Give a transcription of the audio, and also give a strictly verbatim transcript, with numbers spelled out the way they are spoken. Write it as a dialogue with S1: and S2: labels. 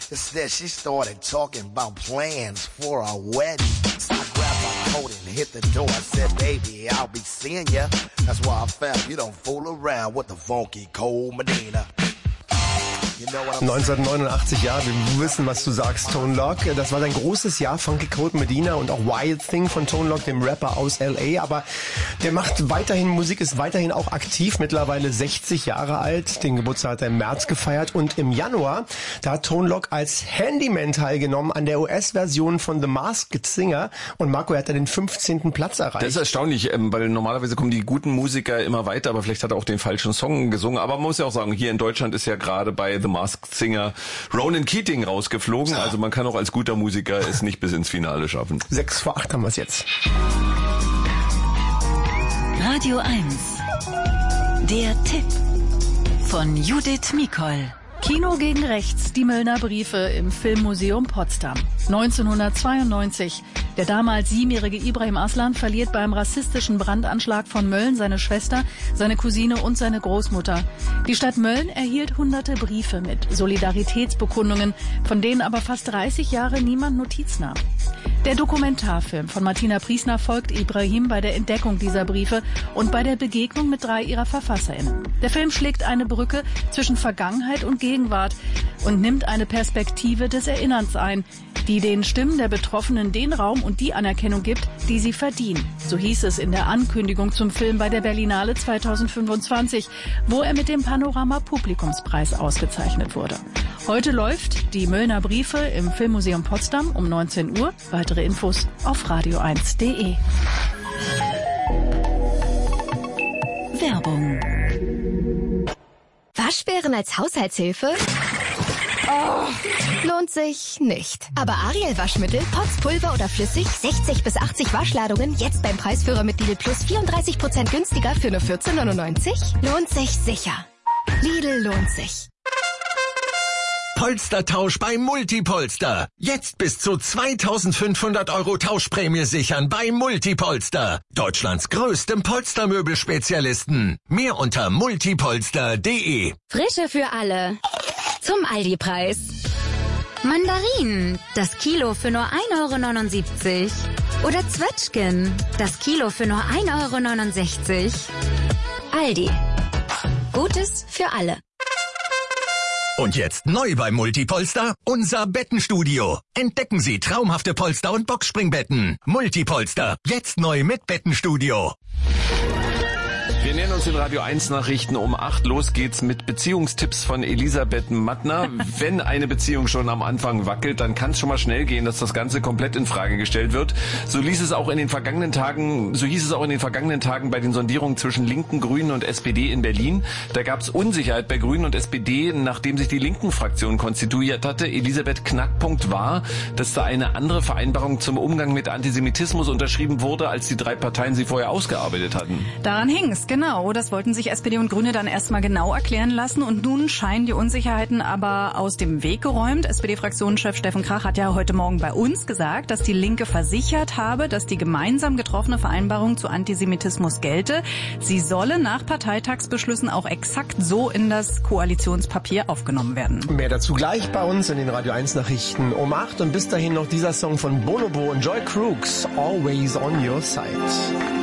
S1: Instead, she started talking about plans for our wedding. So I grabbed my coat and hit the door. I said, baby, I'll be seeing ya. That's why I found you don't fool around with the funky cold Medina.
S2: neunzehnhundertneunundachtzig, ja, wir wissen, was du sagst, Tone Loc. Das war sein großes Jahr, Funky Cold Medina und auch Wild Thing von Tone Loc, dem Rapper aus L A. Aber der macht weiterhin Musik, ist weiterhin auch aktiv, mittlerweile sechzig Jahre alt. Den Geburtstag hat er im März gefeiert und im Januar, da hat Tone Loc als Handyman teilgenommen an der U S-Version von The Masked Singer. Und Marco, er hat da den fünfzehnten Platz erreicht.
S3: Das ist erstaunlich, weil normalerweise kommen die guten Musiker immer weiter, aber vielleicht hat er auch den falschen Song gesungen. Aber man muss ja auch sagen, hier in Deutschland ist ja gerade bei The Masked Singer Ronan Keating rausgeflogen. Also man kann auch als guter Musiker es nicht bis ins Finale schaffen.
S2: Sechs vor acht haben wir es jetzt.
S4: Radio eins. Der Tipp von Judith Mikol.
S5: Kino gegen rechts, die Möllner Briefe im Filmmuseum Potsdam. neunzehnhundertzweiundneunzig. Der damals siebenjährige Ibrahim Aslan verliert beim rassistischen Brandanschlag von Mölln seine Schwester, seine Cousine und seine Großmutter. Die Stadt Mölln erhielt hunderte Briefe mit Solidaritätsbekundungen, von denen aber fast dreißig Jahre niemand Notiz nahm. Der Dokumentarfilm von Martina Priesner folgt Ibrahim bei der Entdeckung dieser Briefe und bei der Begegnung mit drei ihrer VerfasserInnen. Der Film schlägt eine Brücke zwischen Vergangenheit und Gegenwart und nimmt eine Perspektive des Erinnerns ein, die den Stimmen der Betroffenen den Raum und die Anerkennung gibt, die sie verdienen. So hieß es in der Ankündigung zum Film bei der Berlinale zweitausendfünfundzwanzig, wo er mit dem Panorama Publikumspreis ausgezeichnet wurde. Heute läuft die Möllner Briefe im Filmmuseum Potsdam um neunzehn Uhr. Weitere Infos auf radio eins punkt de.
S4: Werbung.
S6: Waschbären als Haushaltshilfe? Oh, lohnt sich nicht. Aber Ariel Waschmittel, Pots, Pulver oder flüssig, sechzig bis achtzig Waschladungen, jetzt beim Preisführer mit Lidl Plus vierunddreißig Prozent günstiger für nur vierzehn neunundneunzig? Lohnt sich sicher. Lidl lohnt sich.
S7: Polstertausch bei Multipolster. Jetzt bis zu zweitausendfünfhundert Euro Tauschprämie sichern bei Multipolster. Deutschlands größtem Polstermöbelspezialisten. Mehr unter multipolster punkt de.
S8: Frische für alle. Zum Aldi-Preis. Mandarinen, das Kilo für nur ein Euro neunundsiebzig. Oder Zwetschgen, das Kilo für nur ein Euro neunundsechzig. Aldi. Gutes für alle.
S7: Und jetzt neu bei Multipolster, unser Bettenstudio. Entdecken Sie traumhafte Polster- und Boxspringbetten. Multipolster, jetzt neu mit Bettenstudio.
S3: Wir nähern uns den Radio eins Nachrichten um acht. Los geht's mit Beziehungstipps von Elisabeth Mattner. Wenn eine Beziehung schon am Anfang wackelt, dann kann es schon mal schnell gehen, dass das Ganze komplett in Frage gestellt wird. So ließ es auch in den vergangenen Tagen, so hieß es auch in den vergangenen Tagen bei den Sondierungen zwischen Linken, Grünen und S P D in Berlin. Da gab es Unsicherheit bei Grünen und S P D, nachdem sich die Linken-Fraktion konstituiert hatte. Elisabeth, Knackpunkt war, dass da eine andere Vereinbarung zum Umgang mit Antisemitismus unterschrieben wurde, als die drei Parteien sie vorher ausgearbeitet hatten.
S9: Daran hing es, genau. Das wollten sich S P D und Grüne dann erstmal genau erklären lassen und nun scheinen die Unsicherheiten aber aus dem Weg geräumt. S P D-Fraktionschef Steffen Krach hat ja heute Morgen bei uns gesagt, dass die Linke versichert habe, dass die gemeinsam getroffene Vereinbarung zu Antisemitismus gelte. Sie solle nach Parteitagsbeschlüssen auch exakt so in das Koalitionspapier aufgenommen werden.
S2: Mehr dazu gleich bei uns in den Radio eins Nachrichten um acht und bis dahin noch dieser Song von Bonobo und Joy Crooks, Always on Your Side.